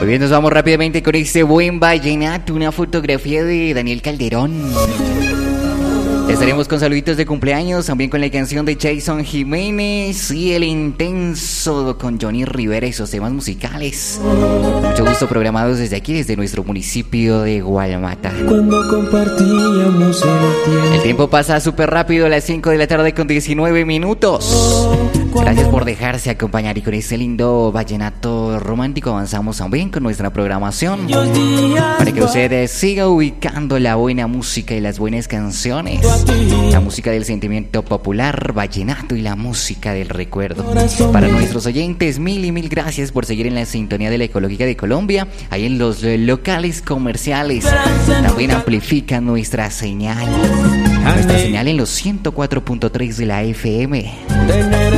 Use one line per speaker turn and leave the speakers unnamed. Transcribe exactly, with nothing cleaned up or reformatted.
bien, nos vamos rápidamente con este buen vallenato, una fotografía de Daniel Calderón. Estaremos con saluditos de cumpleaños, también con la canción de Jason Jiménez y El Intenso con Johnny Rivera y sus temas musicales. Mucho gusto programados desde aquí, desde nuestro municipio de Gualmata.
Cuando compartíamos el tiempo.
El tiempo pasa súper rápido, a las cinco de la tarde con diecinueve minutos. Gracias por dejarse acompañar y con este lindo vallenato romántico avanzamos también con nuestra programación para que usted siga ubicando la buena música y las buenas canciones, la música del sentimiento popular, vallenato y la música del recuerdo. Para nuestros oyentes, mil y mil gracias por seguir en la sintonía de la Ecológica de Colombia, ahí en los locales comerciales. También amplifican nuestra señal, nuestra señal en los ciento cuatro punto tres de la F M.